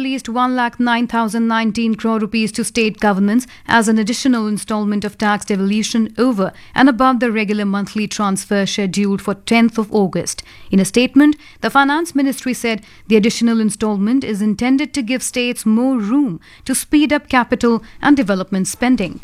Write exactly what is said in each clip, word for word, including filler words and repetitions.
released one lakh nine thousand nineteen crore rupees to state governments as an additional installment of tax devolution over and above the regular monthly transfer scheduled for tenth of August. In a statement, the Finance Ministry said the additional installment is intended to give states more room to speed up capital and development spending.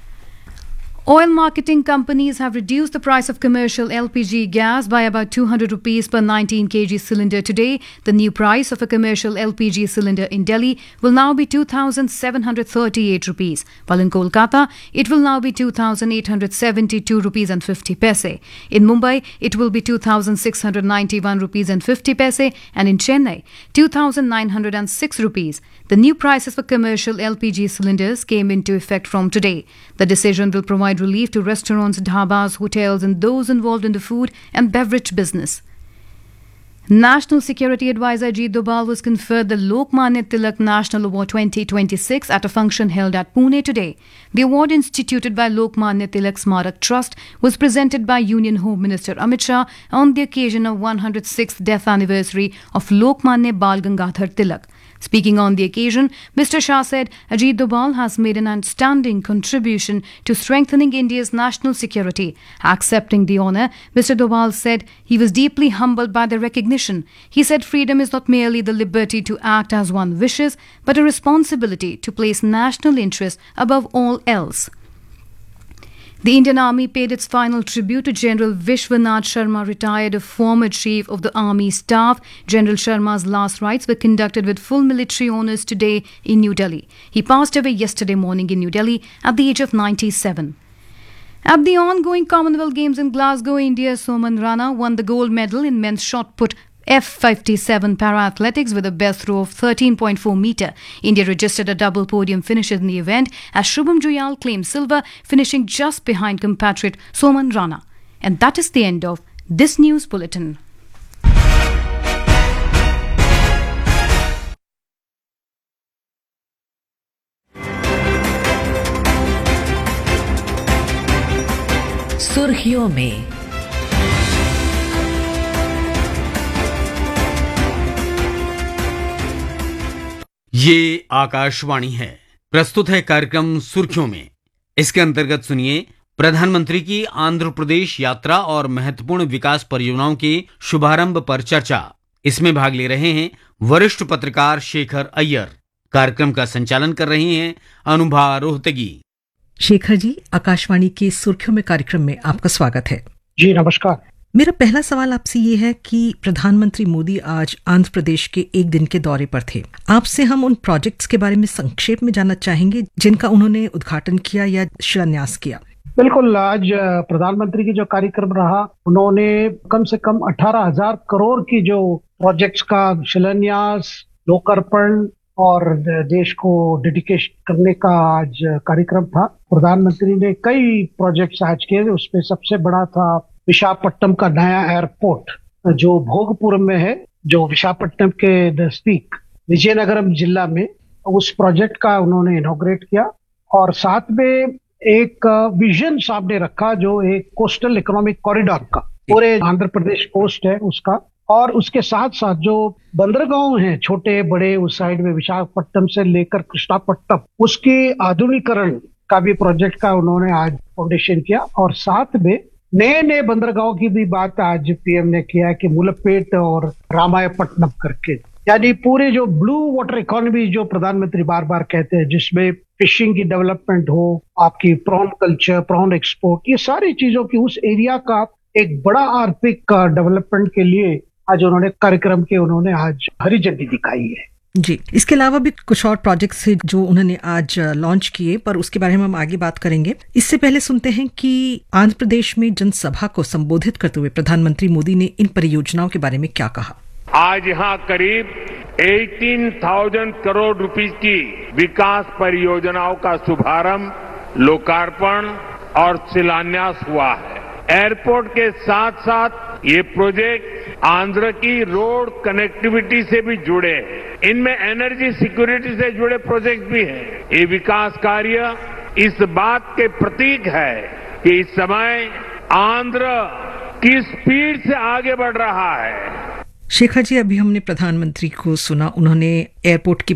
Oil marketing companies have reduced the price of commercial L P G gas by about two hundred rupees per nineteen kilogram cylinder today. The new price of a commercial L P G cylinder in Delhi will now be two thousand seven hundred thirty-eight rupees, while in Kolkata it will now be two thousand eight hundred seventy-two rupees and fifty paise. In Mumbai it will be two thousand six hundred ninety-one rupees and fifty paise, and in Chennai two thousand nine hundred six rupees. The new prices for commercial L P G cylinders came into effect from today. The decision will provide relief to restaurants, dhabas, hotels and those involved in the food and beverage business. National Security Advisor Ajit Doval was conferred the Lokmanya Tilak National Award twenty twenty-six at a function held at Pune today. The award, instituted by Lokmanya Tilak Smarak Trust, was presented by Union Home Minister Amit Shah on the occasion of one hundred sixth death anniversary of Lokmanya Bal Gangadhar Tilak. Speaking on the occasion, Mister Shah said Ajit Doval has made an outstanding contribution to strengthening India's national security. Accepting the honour, Mister Doval said he was deeply humbled by the recognition. He said freedom is not merely the liberty to act as one wishes, but a responsibility to place national interest above all else. The Indian Army paid its final tribute to General Vishwanath Sharma, retired, a former Chief of the Army Staff. General Sharma's last rites were conducted with full military honours today in New Delhi. He passed away yesterday morning in New Delhi at the age of ninety-seven. At the ongoing Commonwealth Games in Glasgow, India, Soman Rana won the gold medal in men's shot put F fifty-seven para-athletics with a best throw of thirteen point four metre. India registered a double podium finish in the event as Shubham Juyal claimed silver, finishing just behind compatriot Soman Rana. And that is the end of this news bulletin. सुर्खियों में ये आकाशवाणी है। प्रस्तुत है कार्यक्रम सुर्खियों में। इसके अंतर्गत सुनिए प्रधानमंत्री की आंध्र प्रदेश यात्रा और महत्वपूर्ण विकास परियोजनाओं के शुभारंभ पर चर्चा। इसमें भाग ले रहे हैं वरिष्ठ पत्रकार शेखर अय्यर। कार्यक्रम का संचालन कर रही हैं अनुभा रोहतगी। शेखर जी, आकाशवाणी के सुर्खियों में कार्यक्रम में आपका स्वागत है। जी नमस्कार। मेरा पहला सवाल आपसे ये है कि प्रधानमंत्री मोदी आज आंध्र प्रदेश के एक दिन के दौरे पर थे। आपसे हम उन प्रोजेक्ट्स के बारे में संक्षेप में जानना चाहेंगे जिनका उन्होंने उद्घाटन किया या शिलान्यास किया। बिल्कुल, आज प्रधानमंत्री की जो कार्यक्रम रहा, उन्होंने कम से कम अठारह हजार करोड़ की जो प्रोजेक्ट्स का शिलान्यास, लोकार्पण और देश को डेडिकेशन करने का आज कार्यक्रम था। प्रधानमंत्री ने कई प्रोजेक्ट्स आज किए, उसमें सबसे बड़ा था विशाखापट्टनम का नया एयरपोर्ट जो भोगपुर में है, जो विशाखापट्टनम के नजदीक विजयनगरम जिला में। उस प्रोजेक्ट का उन्होंने इनॉग्रेट किया और साथ में एक विजन सामने रखा जो एक कोस्टल इकोनॉमिक कॉरिडोर का, पूरे आंध्र प्रदेश कोस्ट है उसका, और उसके साथ साथ जो बंदरगांव हैं छोटे बड़े उस साइड में विशाखापट्टनम से लेकर कृष्णापट्टनम, उसके आधुनिकीकरण का भी प्रोजेक्ट का उन्होंने आज फाउंडेशन किया। और साथ में नए नए बंदरगांव की भी बात आज पीएम ने किया कि मुलपेट और रामायपट्टनम करके, यानी पूरे जो ब्लू वाटर इकोनॉमी जो प्रधानमंत्री बार बार कहते हैं, जिसमें फिशिंग की डेवलपमेंट हो, आपकी प्रॉन कल्चर, प्रॉन एक्सपोर्ट, ये सारी चीजों की उस एरिया का एक बड़ा आर्थिक डेवलपमेंट के लिए आज उन्होंने कार्यक्रम के उन्होंने आज हरी झंडी दिखाई है। जी, इसके अलावा भी कुछ और प्रोजेक्ट्स हैं जो उन्होंने आज लॉन्च किए, पर उसके बारे में हम आगे बात करेंगे। इससे पहले सुनते हैं कि आंध्र प्रदेश में जनसभा को संबोधित करते हुए प्रधानमंत्री मोदी ने इन परियोजनाओं के बारे में क्या कहा। आज यहाँ करीब अठारह हज़ार करोड़ रुपीस की विकास परियोजनाओं का शुभारंभ, लोकार्पण और शिलान्यास हुआ है। एयरपोर्ट के साथ साथ ये प्रोजेक्ट आंध्र की रोड कनेक्टिविटी से भी जुड़े हैं। इनमें एनर्जी सिक्योरिटी से जुड़े प्रोजेक्ट भी हैं। ये विकास कार्य इस बात के प्रतीक है कि इस समय आंध्र किस स्पीड से आगे बढ़ रहा है। शेखर जी, अभी हमने प्रधानमंत्री को सुना, उन्होंने एयरपोर्ट की